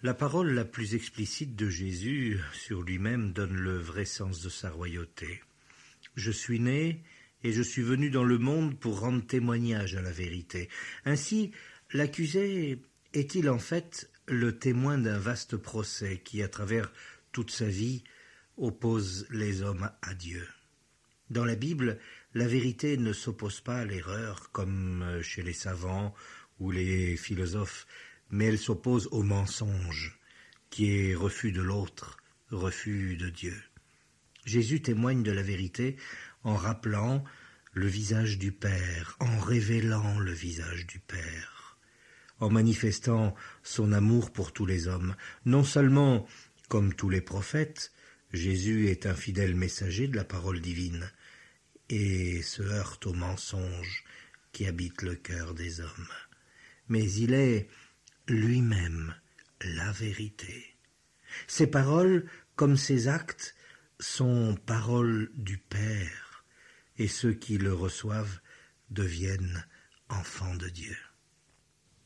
La parole la plus explicite de Jésus sur lui-même donne le vrai sens de sa royauté. Je suis né et je suis venu dans le monde pour rendre témoignage à la vérité. Ainsi, l'accusé est-il en fait le témoin d'un vaste procès qui, à travers toute sa vie, oppose les hommes à Dieu. Dans la Bible, la vérité ne s'oppose pas à l'erreur comme chez les savants ou les philosophes, mais elle s'oppose au mensonge, qui est refus de l'autre, refus de Dieu. Jésus témoigne de la vérité en rappelant le visage du Père, en révélant le visage du Père, en manifestant son amour pour tous les hommes. Non seulement, comme tous les prophètes, Jésus est un fidèle messager de la parole divine et se heurte au mensonge qui habite le cœur des hommes, mais il est lui-même la vérité. Ses paroles, comme ses actes, sont paroles du Père, et ceux qui le reçoivent deviennent enfants de Dieu.